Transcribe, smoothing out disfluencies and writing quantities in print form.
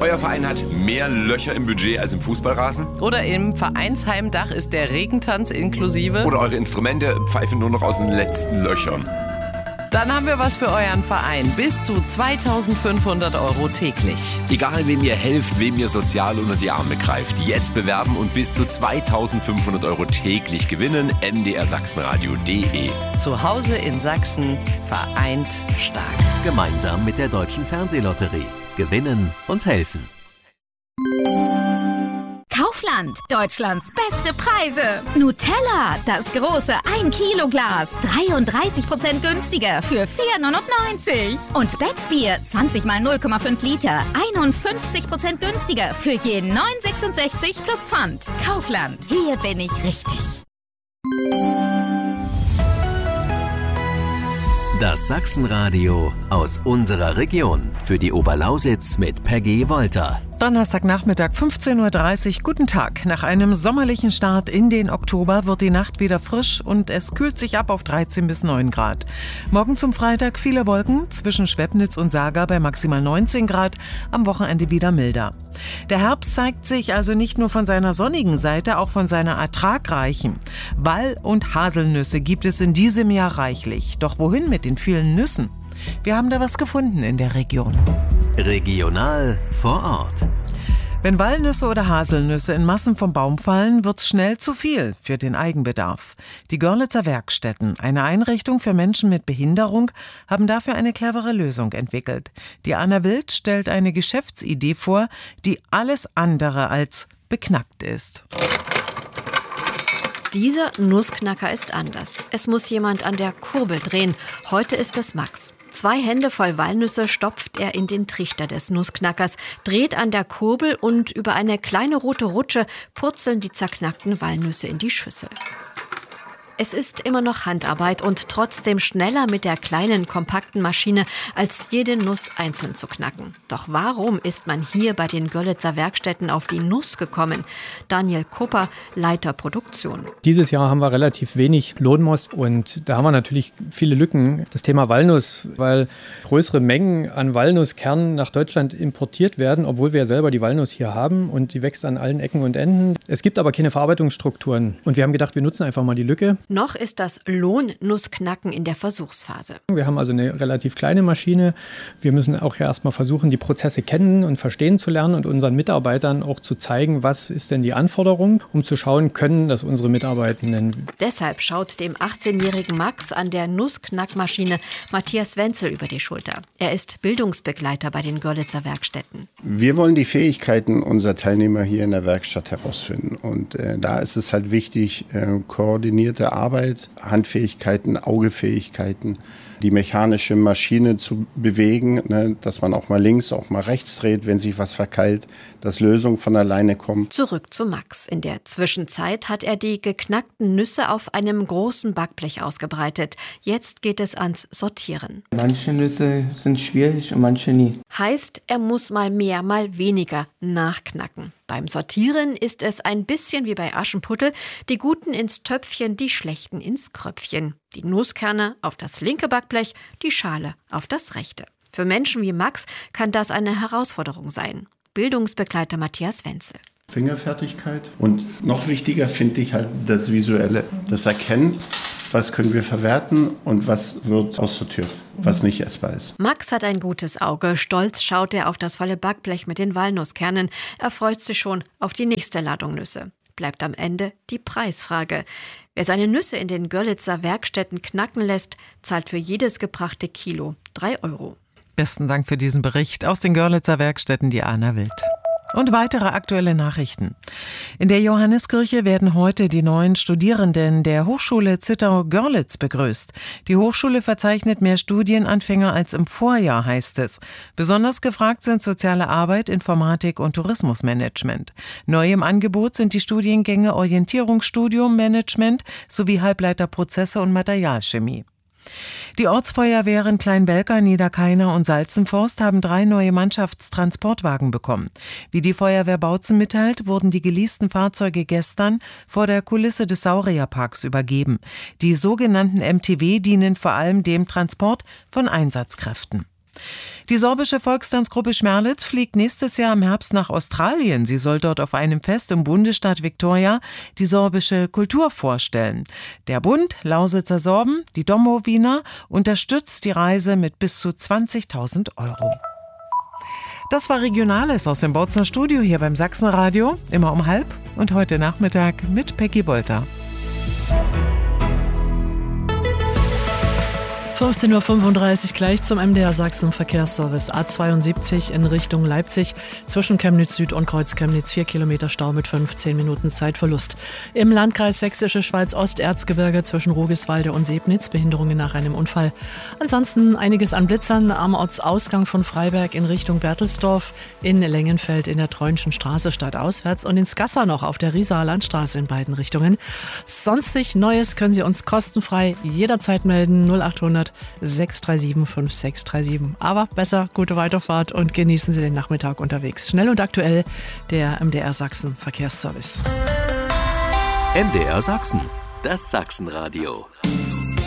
Euer Verein hat mehr Löcher im Budget als im Fußballrasen? Oder im Vereinsheimdach ist der Regentanz inklusive? Oder eure Instrumente pfeifen nur noch aus den letzten Löchern? Dann haben wir was für euren Verein. Bis zu 2.500 € täglich. Egal, wem ihr helft, wem ihr sozial unter die Arme greift. Jetzt bewerben und bis zu 2.500 € täglich gewinnen. mdrsachsenradio.de. Zu Hause in Sachsen, vereint stark. Gemeinsam mit der Deutschen Fernsehlotterie. Gewinnen und helfen. Kaufland, Deutschlands beste Preise. Nutella, das große 1-Kilo-Glas, 33% günstiger für 4,99 €. Und Becksbier, 20 mal 0,5 Liter, 51% günstiger für je 9,66 plus Pfand. Kaufland, hier bin ich richtig. Das Sachsenradio aus unserer Region. Für die Oberlausitz mit Peggy Wolter. Donnerstagnachmittag 15.30 Uhr. Guten Tag. Nach einem sommerlichen Start in den Oktober wird die Nacht wieder frisch und es kühlt sich ab auf 13 bis 9 Grad. Morgen zum Freitag viele Wolken, zwischen Schwebnitz und Saga bei maximal 19 Grad, am Wochenende wieder milder. Der Herbst zeigt sich also nicht nur von seiner sonnigen Seite, auch von seiner ertragreichen. Wall- und Haselnüsse gibt es in diesem Jahr reichlich. Doch wohin mit den vielen Nüssen? Wir haben da was gefunden in der Region. Regional vor Ort. Wenn Walnüsse oder Haselnüsse in Massen vom Baum fallen, wird's schnell zu viel für den Eigenbedarf. Die Görlitzer Werkstätten, eine Einrichtung für Menschen mit Behinderung, haben dafür eine clevere Lösung entwickelt. Die Anna Wild stellt eine Geschäftsidee vor, die alles andere als beknackt ist. Dieser Nussknacker ist anders. Es muss jemand an der Kurbel drehen. Heute ist es Max. 2 Hände voll Walnüsse stopft er in den Trichter des Nussknackers, dreht an der Kurbel und über eine kleine rote Rutsche purzeln die zerknackten Walnüsse in die Schüssel. Es ist immer noch Handarbeit und trotzdem schneller mit der kleinen, kompakten Maschine, als jede Nuss einzeln zu knacken. Doch warum ist man hier bei den Görlitzer Werkstätten auf die Nuss gekommen? Daniel Kupper, Leiter Produktion. Dieses Jahr haben wir relativ wenig Lohnmost und da haben wir natürlich viele Lücken. Das Thema Walnuss, weil größere Mengen an Walnusskernen nach Deutschland importiert werden, obwohl wir ja selber die Walnuss hier haben und die wächst an allen Ecken und Enden. Es gibt aber keine Verarbeitungsstrukturen und wir haben gedacht, wir nutzen einfach mal die Lücke. Noch ist das Lohnnussknacken in der Versuchsphase. Wir haben also eine relativ kleine Maschine. Wir müssen auch erst mal versuchen, die Prozesse kennen und verstehen zu lernen und unseren Mitarbeitern auch zu zeigen, was ist denn die Anforderung, um zu schauen, können das unsere Mitarbeitenden. Deshalb schaut dem 18-jährigen Max an der Nussknackmaschine Matthias Wenzel über die Schulter. Er ist Bildungsbegleiter bei den Görlitzer Werkstätten. Wir wollen die Fähigkeiten unserer Teilnehmer hier in der Werkstatt herausfinden. Und da ist es halt wichtig, koordinierte Arbeit, Handfähigkeiten, Augefähigkeiten, die mechanische Maschine zu bewegen, ne, dass man auch mal links, auch mal rechts dreht, wenn sich was verkeilt, dass Lösungen von alleine kommen. Zurück zu Max. In der Zwischenzeit hat er die geknackten Nüsse auf einem großen Backblech ausgebreitet. Jetzt geht es ans Sortieren. Manche Nüsse sind schwierig und manche nie. Heißt, er muss mal mehr, mal weniger nachknacken. Beim Sortieren ist es ein bisschen wie bei Aschenputtel, die Guten ins Töpfchen, die Schlechten ins Kröpfchen. Die Nusskerne auf das linke Backblech, die Schale auf das rechte. Für Menschen wie Max kann das eine Herausforderung sein. Bildungsbegleiter Matthias Wenzel. Fingerfertigkeit und noch wichtiger finde ich halt das Visuelle, das Erkennen, was können wir verwerten und was wird aussortiert, was nicht essbar ist. Max hat ein gutes Auge. Stolz schaut er auf das volle Backblech mit den Walnusskernen. Er freut sich schon auf die nächste Ladung Nüsse. Bleibt am Ende die Preisfrage. Wer seine Nüsse in den Görlitzer Werkstätten knacken lässt, zahlt für jedes gebrachte Kilo 3 €. Besten Dank für diesen Bericht aus den Görlitzer Werkstätten, die Anna Wild. Und weitere aktuelle Nachrichten. In der Johanneskirche werden heute die neuen Studierenden der Hochschule Zittau-Görlitz begrüßt. Die Hochschule verzeichnet mehr Studienanfänger als im Vorjahr, heißt es. Besonders gefragt sind soziale Arbeit, Informatik und Tourismusmanagement. Neu im Angebot sind die Studiengänge Orientierungsstudium, Management sowie Halbleiterprozesse und Materialchemie. Die Ortsfeuerwehren Kleinwelker, Niederkainer und Salzenforst haben 3 neue Mannschaftstransportwagen bekommen. Wie die Feuerwehr Bautzen mitteilt, wurden die geleasten Fahrzeuge gestern vor der Kulisse des Saurierparks übergeben. Die sogenannten MTW dienen vor allem dem Transport von Einsatzkräften. Die sorbische Volkstanzgruppe Schmerlitz fliegt nächstes Jahr im Herbst nach Australien. Sie soll dort auf einem Fest im Bundesstaat Victoria die sorbische Kultur vorstellen. Der Bund Lausitzer Sorben, die Domowiner, unterstützt die Reise mit bis zu 20.000 €. Das war Regionales aus dem Bautzner Studio hier beim Sachsenradio, immer um 12:30 und heute Nachmittag mit Peggy Wolter. 15:35 Uhr gleich zum MDR Sachsen Verkehrsservice. A72 in Richtung Leipzig zwischen Chemnitz Süd und Kreuz Chemnitz 4 Kilometer Stau mit 15 Minuten Zeitverlust. Im Landkreis Sächsische Schweiz Osterzgebirge zwischen Rogiswalde und Sebnitz Behinderungen nach einem Unfall. Ansonsten einiges an Blitzern am Ortsausgang von Freiberg in Richtung Bertelsdorf, in Lengenfeld in der Treunschen Straße stadtauswärts und in Skassa noch auf der Riesaer Landstraße in beiden Richtungen. Sonstig Neues können Sie uns kostenfrei jederzeit melden. 0800 637 5637. Aber besser, gute Weiterfahrt und genießen Sie den Nachmittag unterwegs. Schnell und aktuell, der MDR Sachsen Verkehrsservice. MDR Sachsen, das Sachsenradio.